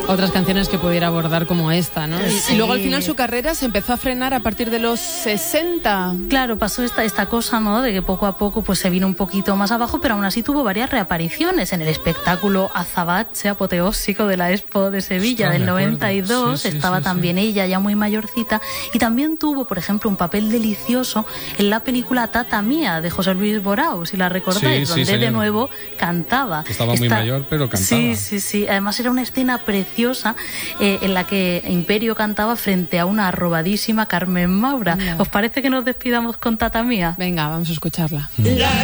otras canciones que pudiera abordar como esta, ¿no? Sí. Y luego al final su carrera se empezó a frenar a partir de los 60. Claro, pasó esta cosa, ¿no? De que poco a poco pues se vino un poquito más abajo, pero aún así tuvo varias reapariciones en el espectáculo Azabache apoteósico de la Expo de Sevilla del 92. Estaba también ella, ya muy mayorcita, y también tuvo, por ejemplo, un papel delicioso en la película Tata Mía de José Luis Borao, si la recordáis, donde de nuevo cantaba. Estaba muy mayor, pero cantaba. Sí. Además era una escena preciosa en la que Imperio cantaba frente a una arrobadísima Carmen Maura. ¿Os parece que nos despidamos con Tata Mía? Venga, vamos a escucharla.